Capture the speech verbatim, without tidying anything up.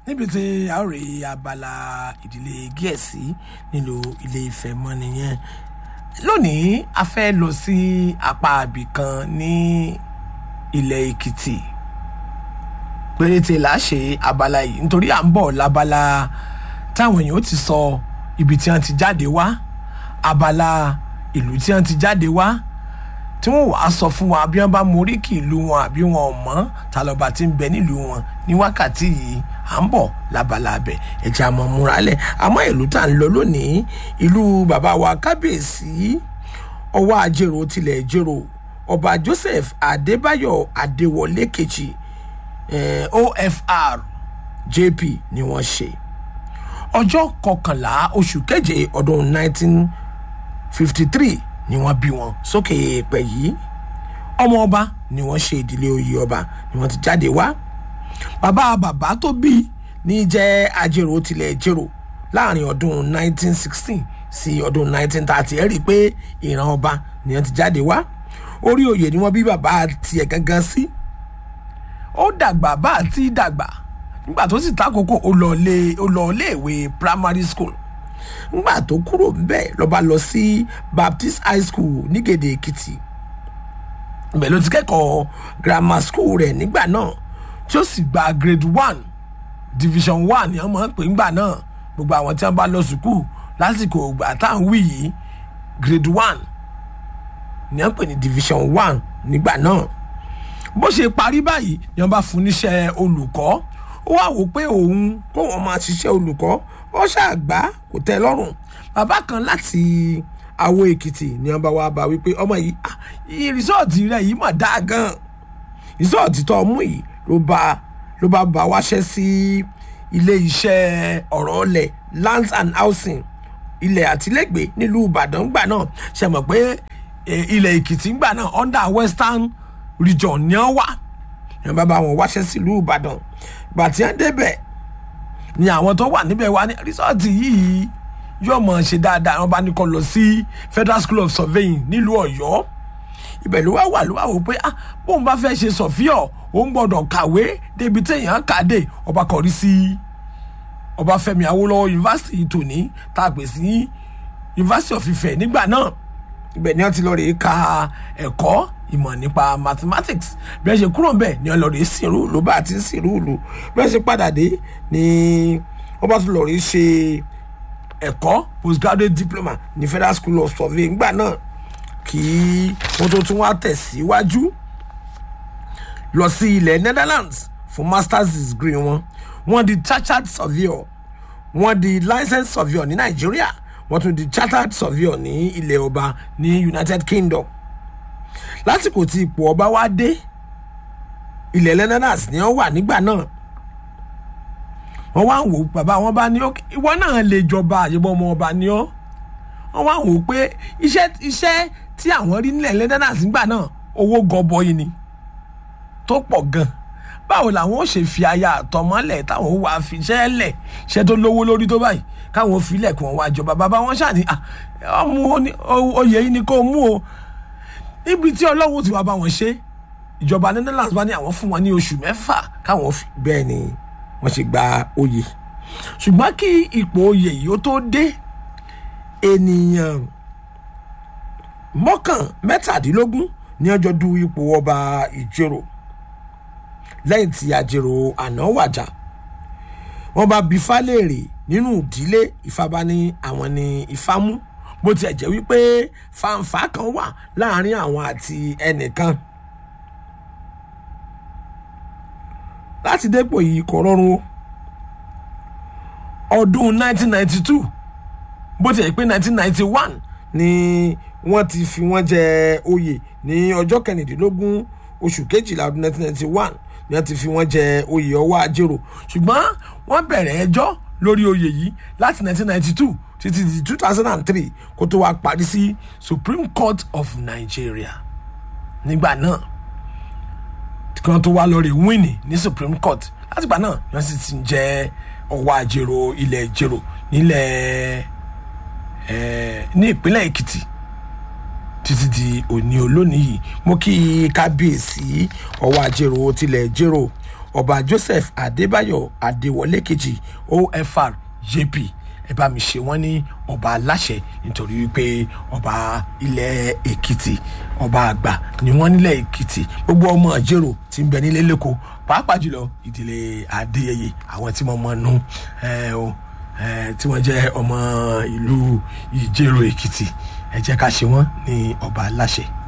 níbi tí a ó rí abala ìdílé Gẹ̀ẹ́sì nílùú Ilé Ifẹ̀ mọ́ nìyẹn. Lónìí a fẹ́ lọ sí apá ibì kan ní ilẹ̀ Èkìtì. Péréte là ṣe abala yìí nítorí à ń bọ̀ lábala táwọn èèyàn ti sọ ibi tí wọ́n ti jáde wá, abala ìlú tí wọ́n ti jáde wá, tí wọ́n wàá sọ fún wa bí wọ́n bá móríkì ìlú wọn àbí wọn ò mọ̀ ta lọ́ba tí ń bẹ nílùú wọn ní wákàtí yìí. À ń bọ̀ lábala abẹ ẹ̀jẹ̀ àmọ́ múralẹ̀ àmọ́ ìlú tá ń lọ lónìí ìlú bàbá wa kábíyèsí ọwọ́ àjèrò tilẹ̀ ìjèrò ọba Joseph Adébáyọ̀ Adéwọlé kejì eh, O F R J P ni wọ́n ṣe ọjọ́ kọkànlá oṣù keje ọdún nineteen fifty three ni wọ́n bí wọn sókè èèpẹ̀ yìí. Ọmọ ọba ni wọ́n ṣe ìdílé oyè ọba ni wọ́n ti jáde wá. Bàbá bàbá tó bí ní jẹ́ àjèrò tilẹ̀ ìjèrò láàrin ọdún nineteen sixteen sí ọdún nineteen thirty. Ẹ rí i pé ìran ọba ni wọ́n ti jáde wá. Orí oyè ni wọ́n bí bàbá tiẹ̀ gangan sí. Ó dàgbà bá àti dàgbà nígbà tó sì tákòókò ó lọ lé ó lọ iléèwé primary school. Nígbà tó kúrò ńbẹ̀ ló bá lọ sí Baptist High School nígèdè Èkìtì. Ibẹ̀ ló ti kẹ́kọ̀ọ́ grammar school rẹ̀ nígbà náà tí ó sì gba grade one division one ni wọ́n máa ń pè ńgbà náà. Gbogbo àwọn tí wọ́n bá lọ sùkúù lásìkò ìgbà tá à ń wí yìí grade one ni wọ́n pè ní division one nígbà náà. Bó ṣe parí báyìí ni wọ́n bá fún níṣẹ́ olùkọ́. Ó wá wò pé òun kó wọn máa ṣiṣẹ́ olùkọ́ ó ṣàgbá kò tẹ́ lọ́rùn. Bàbá kan láti Àwo Èkìtì ni wọ́n bá wá bá wípé ọmọ yìí ah yìí rìsọ́ọ̀tì rẹ̀ yìí mà dáa gan. Rìsọ́ọ̀tì tó mú yìí ló bá ló bá bá wáṣẹ́ sí ilé iṣẹ́ ọ̀rọ̀ ọlẹ̀ lands and housing ilẹ̀ àtìlẹ́gbẹ̀ẹ́ nílùú Ìbàdàn gbà náà. Ṣe mọ̀ pé ilẹ̀ Èkìtì gbà náà under western region ni wọ́n wà. Wọ́n bá bá wọn wáṣẹ́ sílùú Ìbàdàn. Bàtí wọ́n débẹ̀ ni àwọn tó wà níbẹ̀ wá ní rìsọ́ọ̀tì yìí yóò mọ̀ ṣe dáadáa. Wọ́n bá ní kó lọ sí Federal School of Surveying nílùú Ọ̀yọ́. Ibẹ̀ ló wá wà ló wá wò pé ah bóun bá fẹ́ ṣe sọ̀fíọ̀ òun gbọ́dọ̀ kàwé débi téèyàn kàdé. Ọba kọrí sí Ọbáfẹ́mi Awólọ́wọ̀ yunifásitì tòní tá a pè sí University of Ife nígbà náà. Ibẹ̀ ni wọ́n ti lọ rèé ka ẹ̀kọ́ ìmọ̀ nípa mathematics. Bí wọ́n ṣe kúrò ńbẹ̀ ni wọ́n lọ rèé sìnrú ìlú bá àti sìnrú ìlú. Bí wọ́n ṣe padà dé ni wọ́n bá tún lọ rèé ṣe ẹ̀kọ́ postgraduate diploma ní Federal School of Surveying nígbà náà kí wọ́n tó tún wá tẹ̀síwájú lọ sí ilẹ̀ Netherlands fún masters degree wọn. Wọ́n di chartered surveyor, wọ́n di licensed surveyor ní Nàìjíríà, wọ́n tún di chartered surveyor ní ilẹ̀ ọba ní United Kingdom. Lásìkò tí ipò ọba wá dé ilẹ̀ Netherlands ni wọ́n wà nígbà náà. Wọ́n wá ń wò bàbá wọn bá ní ìwọ náà lè jọba àyẹ̀bọ̀ ọmọ ọba ni ọ́. Wọ́n wá ń wò pé iṣẹ́ iṣẹ́ tí àwọn rí nílẹ̀ Netherlands nígbà náà owó gọbọi ni tó pọ̀ gan. Báwo làwọn ó ṣe fi aya àtọmọ́lẹ̀ táwọn ó wá fi iṣẹ́ lẹ̀ iṣẹ́ tó lówó lórí tó báyìí káwọn fi lẹ̀ kí wọ́n wá jọba. Bàbá wọn ṣàní ọmú oyè yìí ni kò mú o. Níbi tí Ọlọ́run ti wá bá wọn ṣe ìjọba Netherlands bá ní àwọn fún wọn ní oṣù mẹ́fà káwọn fi bẹ́ẹ̀ ni wọ́n ṣe gba oyè. Ṣùgbọ́n kí ipò oyè yìí ó tó dé ènìyàn mọ́kàn mẹ́tàdínlógún ní ọjọ́ du ipò ọba ìjèrò lẹ́yìn tí àjèrò àná wàjà. Wọ́n bá bi Ifá léèrè nínú ìdílé Ifá bá ní àwọn ní Ifá mú bó tiẹ̀ jẹ́ wípé fàǹfà kan wà láàrin àwọn àti ẹnìkan. Láti dépò yìí kò rọrùn o. Ọdún nineteen ninety two bó tiẹ̀ pé nineteen ninety one ni wọ́n ti fi wọ́n jẹ oyè ní ọjọ́ kẹrìndínlógún oṣù kejìlá ọdún nineteen ninety one ni wọ́n ti fi wọ́n jẹ oyè ọwọ́ àjèrò. Ṣùgbọ́n wọ́n bẹ̀rẹ̀ ẹjọ́ lórí oyè yìí láti nineteen ninety two títí di two thousand three kó tó wá parí sí Supreme Court of Nigeria. Nígbà náà kí wọ́n tó wá lórí wíìnì ní Supreme Court látìgbà náà wọ́n sì ti ń jẹ́ ọwọ́ àjèrò ilẹ̀ ìjèrò nílẹ̀ ẹ̀ ní ìpínlẹ̀ Èkìtì títí di òní olónìí yìí. Mo kí kábíyèsí ọwọ́ àjèrò tilẹ̀ ìjèrò ọba Joseph Adébáyọ̀ Adéwọlé kejì O F R J P ẹ bá mi ṣe wọ́n ní ọba aláṣẹ nítorí wípé ọba ilẹ̀ Èkìtì ọba àgbà ni wọ́n nílẹ̀ Èkìtì gbogbo ọmọ ìjẹ̀rò tí ń bẹ nílé lẹ́kọ̀ọ́ pàápàá jùlọ ìdílé Adéyẹyè àwọn tí mo mọ̀ nù ẹ o ẹ tí wọ́n jẹ́ ọmọ ìlú ìjẹ̀rò Èkìtì ẹ jẹ́ ká ṣe wọ́n ní ọba aláṣẹ.